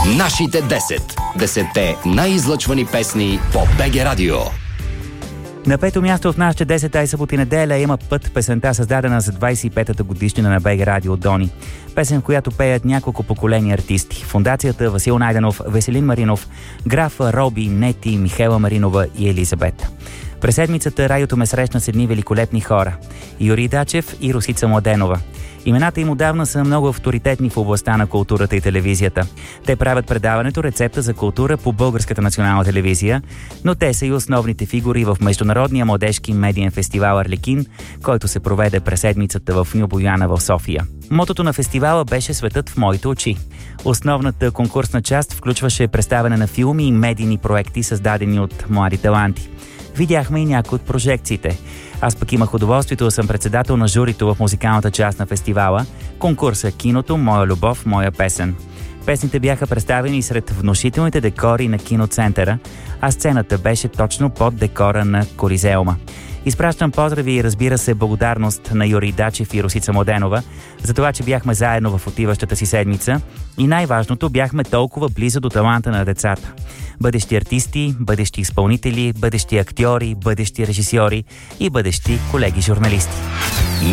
Нашите 10. 10-те най-излъчвани песни по БГ Радио. На пето място в нашите 10 тази събота и неделя има Път, песента създадена за 25-та годишнина на БГ Радио Дони. Песен, в която пеят няколко поколения артисти. Фондацията Васил Найденов, Веселин Маринов, графа Роби, Нети, Михела Маринова и Елизабет. През седмицата радиото ме срещна с едни великолепни хора. Юрий Дачев и Росица Младенова. Имената им отдавна са много авторитетни в областта на културата и телевизията. Те правят предаването "Рецепта за култура" по Българската национална телевизия, но те са и основните фигури в Международния младежки медиен фестивал Арлекин, който се проведе през седмицата в Ню Бояна в София. Мотото на фестивала беше "Светът в моите очи". Основната конкурсна част включваше представяне на филми и медийни проекти, създадени от млади таланти. Видяхме и някои от прожекциите. Аз пък имах удоволствието да съм председател на журито в музикалната част на фестивала, конкурса "Киното, моя любов, моя песен". Песните бяха представени сред внушителните декори на киноцентъра, а сцената беше точно под декора на Колизеума. Изпращам поздрави и, разбира се, благодарност на Юрий Дачев и Росица Младенова за това, че бяхме заедно в отиващата си седмица и най-важното, бяхме толкова близо до таланта на децата. Бъдещи артисти, бъдещи изпълнители, бъдещи актьори, бъдещи режисьори и бъдещи колеги журналисти.